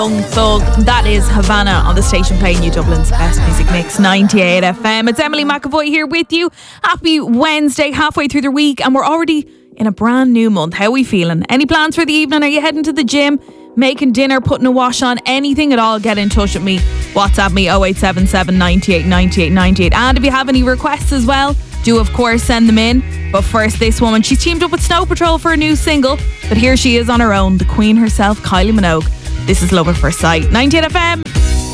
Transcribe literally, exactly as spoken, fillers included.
Young Thug, that is Havana on the station playing you Dublin's best music mix, ninety-eight F M. It's Emily McAvoy here with you. Happy Wednesday, halfway through the week, and we're already in a brand new month. How are we feeling? Any plans for the evening? Are you heading to the gym, making dinner, putting a wash on, anything at all? Get in touch with me. WhatsApp me oh eight seven seven, ninety-eight, ninety-eight, ninety-eight. And if you have any requests as well, do of course send them in. But first, this woman, she's teamed up with Snow Patrol for a new single, but here she is on her own, the queen herself, Kylie Minogue. This is Love at First Sight, ninety-eight F M.